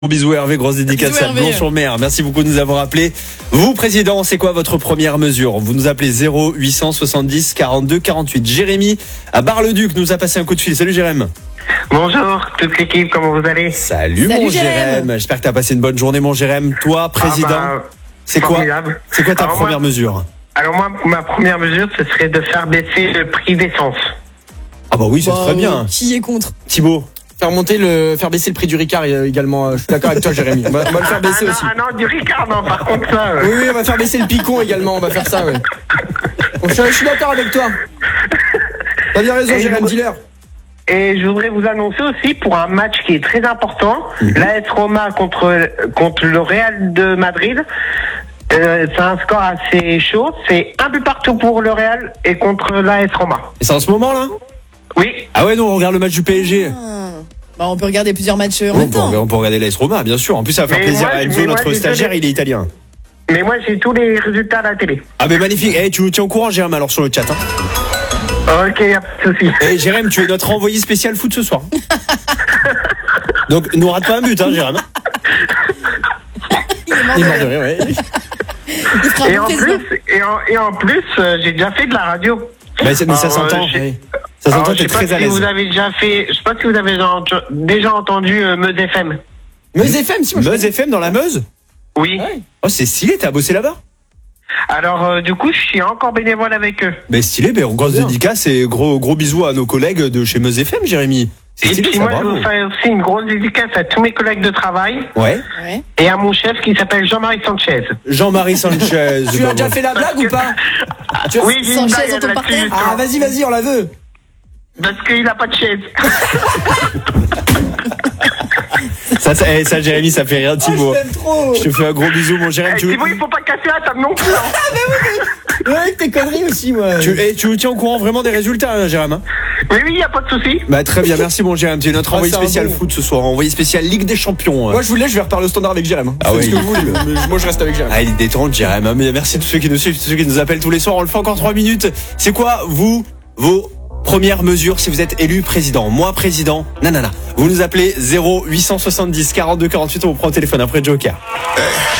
Gros bisous Hervé, grosse dédicace à Blanc-sur-Mer. Merci beaucoup de nous avoir appelés. Vous, président, c'est quoi votre première mesure? Vous nous appelez 0870 42 48. Jérémy à Bar-le-Duc nous a passé un coup de fil. Salut Jérémy. Bonjour toute l'équipe, comment vous allez? Salut mon Jérémy. J'espère que tu as passé une bonne journée mon Jérémy. Toi, président, c'est quoi ta première mesure? Alors moi, ma première mesure, ce serait de faire baisser le prix d'essence. Ah bah oui, c'est très bien. Qui est contre? Thibaut. Faire baisser le prix du Ricard également. Je suis d'accord avec toi, Jérémy. On va le faire baisser aussi. Ah non, du Ricard, non, par contre ça. Oui, on va faire baisser le picon également. On va faire ça, ouais. Je suis d'accord avec toi. T'as bien raison, Jérémy Dealer. Et je voudrais vous annoncer aussi pour un match qui est très important, l'AS Roma contre le Real de Madrid. C'est un score assez chaud. C'est un but partout pour le Real et contre l'AS Roma. Et c'est en ce moment là? Oui. Ah ouais, non, on regarde le match du PSG. On peut regarder plusieurs matchs en même temps. On peut regarder l'AS Roma, bien sûr. En plus, ça va faire plaisir à Enzo, notre stagiaire, il est italien. Mais moi, j'ai tous les résultats à la télé. Ah mais magnifique. Tu nous tiens au courant, Jérémy, alors sur le chat. Ok, y'a pas de souci. Jérémy, tu es notre envoyé spécial foot ce soir. Donc, nous rate pas un but, Jérémy. Il est mort de rire, ouais. Et en plus, j'ai déjà fait de la radio. Mais ça s'entend. Ça s'entend, t'es très à l'aise. Je sais pas si vous avez déjà entendu Meuse FM. Meuse FM, si moi. Meuse FM dans la Meuse? Oui. Oh, c'est stylé, t'as bossé là-bas? Alors, du coup, je suis encore bénévole avec eux. Mais stylé, grosse dédicace et gros bisous à nos collègues de chez Meuse FM, Jérémy. Et puis moi, je veux faire aussi une grosse dédicace à tous mes collègues de travail. Ouais. Et à mon chef qui s'appelle Jean-Marie Sanchez. Jean-Marie Sanchez. Tu as déjà fait la blague ou pas? Oui, j'ai une blague là-dessus. Ah, vas-y, on la veut. Parce qu'il a pas de chaise. Ça, Jérémy, ça fait rire, Thibaut. Je te fais un gros bisou, mon Jérémy. Thibaut, il faut pas casser la table non plus. Ouais, avec tes conneries aussi, moi. Tu nous tiens au courant vraiment des résultats, Jérémy? Oui, y a pas de souci. Très bien, merci, mon Jérémy. Tu es notre envoyé spécial foot ce soir, envoyé spécial Ligue des Champions. Moi, je vais reparler au standard avec Jérémy. Ah oui. Ce que vous voulez, mais moi, je reste avec Jérémy. Ah, il est détente, Jérémy. Mais merci à tous ceux qui nous suivent, tous ceux qui nous appellent tous les soirs. On le fait encore 3 minutes. C'est quoi, vos premières mesures si vous êtes élu président? Moi, président, nanana. Vous nous appelez 0870 42 48, on vous prend au téléphone après Joker.